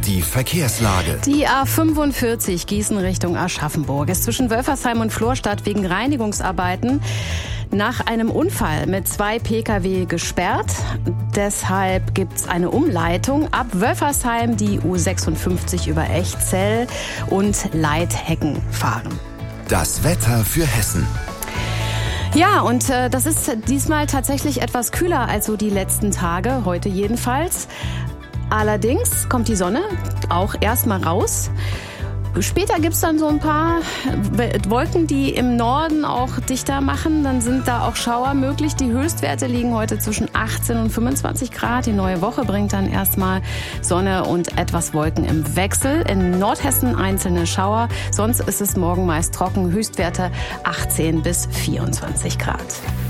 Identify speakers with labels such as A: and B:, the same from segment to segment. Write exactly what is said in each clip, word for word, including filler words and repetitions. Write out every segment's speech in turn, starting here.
A: Die Verkehrslage.
B: Die A fünfundvierzig Gießen Richtung Aschaffenburg ist zwischen Wölfersheim und Florstadt wegen Reinigungsarbeiten nach einem Unfall mit zwei Pkw gesperrt. Deshalb gibt es eine Umleitung ab Wölfersheim, die U sechsundfünfzig über Echzell und Leithecken fahren.
A: Das Wetter für Hessen.
B: Ja, und äh, das ist diesmal tatsächlich etwas kühler als so die letzten Tage, heute jedenfalls. Allerdings kommt die Sonne auch erstmal raus. Später gibt's dann so ein paar Wolken, die im Norden auch dichter machen. Dann sind da auch Schauer möglich. Die Höchstwerte liegen heute zwischen achtzehn und fünfundzwanzig Grad. Die neue Woche bringt dann erstmal Sonne und etwas Wolken im Wechsel. In Nordhessen einzelne Schauer. Sonst ist es morgen meist trocken. Höchstwerte achtzehn bis vierundzwanzig Grad.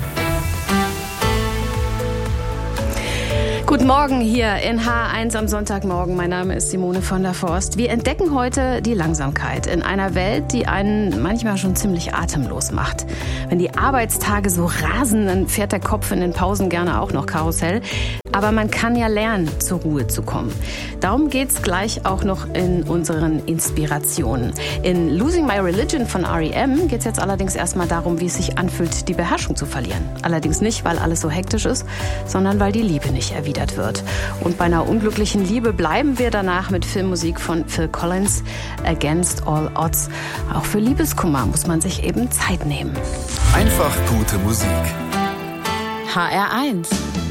B: Guten Morgen hier in H eins am Sonntagmorgen. Mein Name ist Simone von der Forst. Wir entdecken heute die Langsamkeit in einer Welt, die einen manchmal schon ziemlich atemlos macht. Wenn die Arbeitstage so rasen, dann fährt der Kopf in den Pausen gerne auch noch Karussell. Aber man kann ja lernen, zur Ruhe zu kommen. Darum geht's gleich auch noch in unseren Inspirationen. In Losing My Religion von R E M geht's jetzt allerdings erstmal darum, wie es sich anfühlt, die Beherrschung zu verlieren. Allerdings nicht, weil alles so hektisch ist, sondern weil die Liebe nicht erwidert wird. Und bei einer unglücklichen Liebe bleiben wir danach mit Filmmusik von Phil Collins, Against All Odds. Auch für Liebeskummer muss man sich eben Zeit nehmen.
A: Einfach gute Musik.
B: H R eins